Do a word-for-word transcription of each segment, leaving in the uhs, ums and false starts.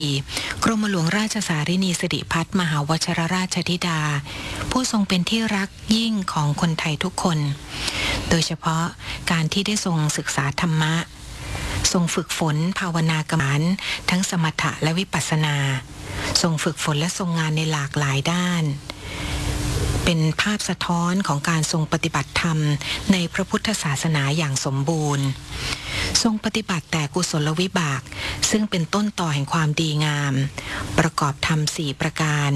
กรมหลวงราชสารินีสิริพัฒน์มหาวชิรราชธิดาผู้ทรงเป็นที่รักยิ่งของคนไทยทุกคนโดยเฉพาะการที่ได้ทรงศึกษาธรรมะทรงฝึกฝนภาวนากรรมฐานทั้งสมถะและวิปัสสนาทรงฝึกฝนและทรงงานในหลากหลายด้านเป็นภาพสะท้อนของการทรงปฏิบัติธรรมในพระพุทธศาสนาอย่างสมบูรณ์ทรงปฏิบัติแต่กุศลวิบากซึ่งเป็นต้นต่อแห่งความดีงามประกอบธรรมสี่ประการ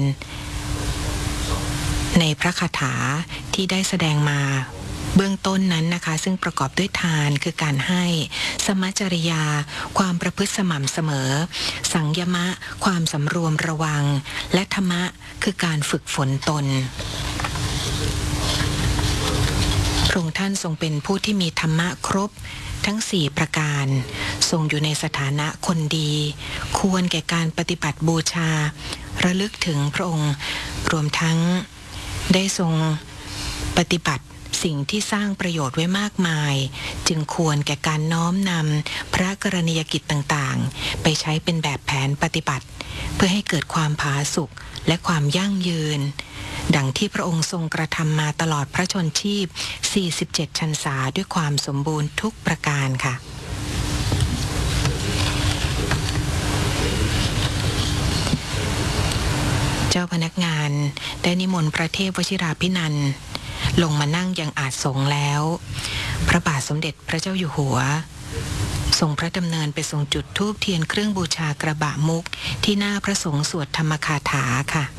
ในพระคาถาที่ได้แสดงมาเบื้องต้นนั้นนะคะซึ่งประกอบด้วยทานคือการให้สมัจจริยาความประพฤติสม่ำเสมอสังยมะความสำรวมระวังและธรรมะคือการฝึกฝนตนพระองค์ท่านทรงเป็นผู้ที่มีธรรมะครบทั้งสี่ประการทรงอยู่ในสถานะคนดีควรแก่การปฏิบัติบูชาระลึกถึงพระองค์รวมทั้งได้ทรงปฏิบัติสิ่งที่สร้างประโยชน์ไว้มากมายจึงควรแก่การน้อมนำพระกรณียกิจต่างๆไปใช้เป็นแบบแผนปฏิบัติเพื่อให้เกิดความผาสุกและความยั่งยืนดังที่พระองค์ทรงกระทำมาตลอดพระชนชีพสี่สิบเจ็ดพรรษาด้วยความสมบูรณ์ทุกประการค่ะเจ้าพนักงานได้นิมนต์พระเทพวชิราภินันท์ลงมานั่งยังอาสงแล้วพระบาทสมเด็จพระเจ้าอยู่หัวทรงพระดำเนินไปทรงจุดธูปเทียนเครื่องบูชากระบะมุกที่หน้าพระสงฆ์สวดธรรมคาถาค่ะ